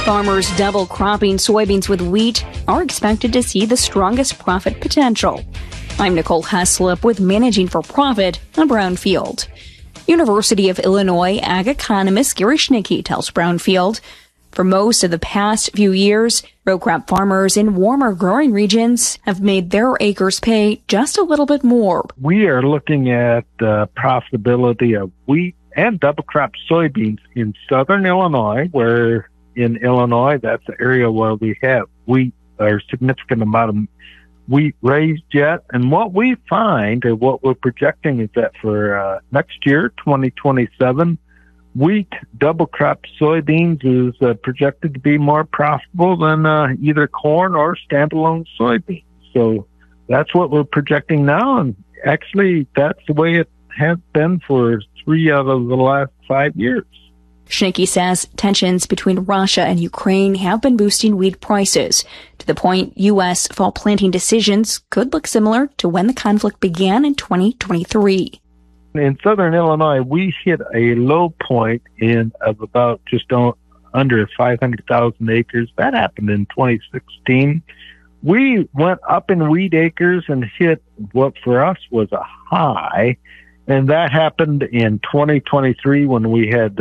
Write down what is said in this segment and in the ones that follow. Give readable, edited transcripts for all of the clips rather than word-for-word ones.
Farmers double cropping soybeans with wheat are expected to see the strongest profit potential. I'm Nicole Heslop with Managing for Profit on Brownfield. University of Illinois ag economist Gary Schnicke tells Brownfield, for most of the past few years, row crop farmers in warmer growing regions have made their acres pay just a little bit more. We are looking at the profitability of wheat and double crop soybeans in southern Illinois, where in Illinois, that's the area where we have wheat, or significant amount of wheat raised yet. And what we find, and what we're projecting, is that for next year, 2027, wheat double crop soybeans is projected to be more profitable than either corn or standalone soybeans. So that's what we're projecting now. And actually, that's the way it has been for 3 out of the last 5 years. Schnicke says tensions between Russia and Ukraine have been boosting wheat prices to the point U.S. fall planting decisions could look similar to when the conflict began in 2023. In southern Illinois, we hit a low point of about just under 500,000 acres. That happened in 2016. We went up in wheat acres and hit what for us was a high, and that happened in 2023 when we had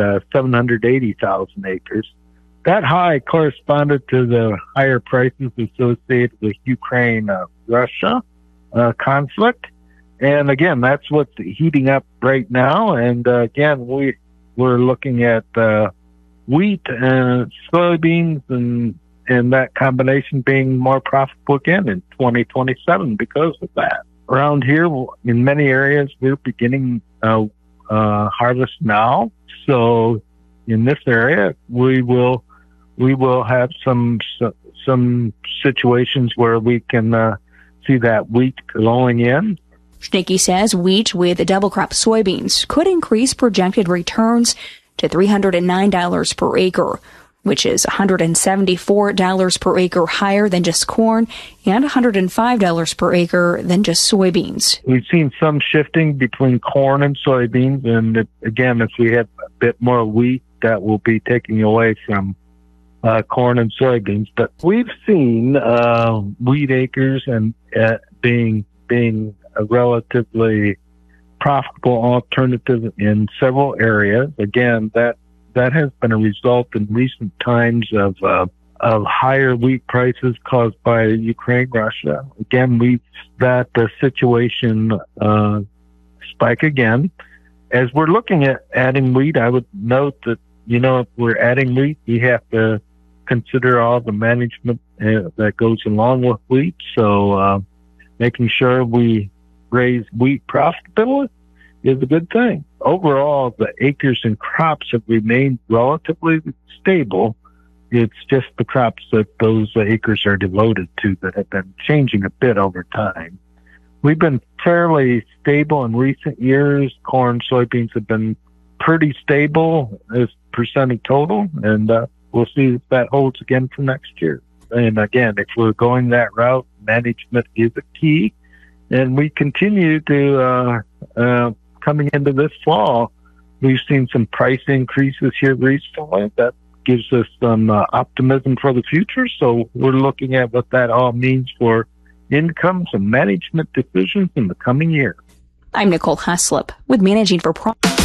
780,000 acres. That high corresponded to the higher prices associated with Ukraine-Russia conflict. And again, that's what's heating up right now. And again, we're looking at wheat and soybeans and that combination being more profitable again in 2027 because of that. Around here, in many areas, we're beginning harvest now. So in this area, we will have some situations where we can see that wheat flowing in. Schnicke says wheat with double crop soybeans could increase projected returns to $309 per acre, which is $174 per acre higher than just corn and $105 per acre than just soybeans. We've seen some shifting between corn and soybeans, and again, if we have a bit more wheat, that will be taking away from corn and soybeans. But we've seen wheat acres and being a relatively profitable alternative in several areas. Again, that has been a result in recent times of higher wheat prices caused by Ukraine, Russia. Again, the situation spike again. As we're looking at adding wheat, I would note that, if we're adding wheat, we have to consider all the management that goes along with wheat. So making sure we raise wheat profitability is a good thing. Overall, the acres and crops have remained relatively stable. It's just the crops that those acres are devoted to that have been changing a bit over time. We've been fairly stable in recent years. Corn, soybeans have been pretty stable as percent of total, and we'll see if that holds again for next year. And again, if we're going that route, management is a key. And we continue to, coming into this fall, we've seen some price increases here recently. That gives us some optimism for the future. So we're looking at what that all means for incomes and management decisions in the coming year. I'm Nicole Heslop with Managing for Profit.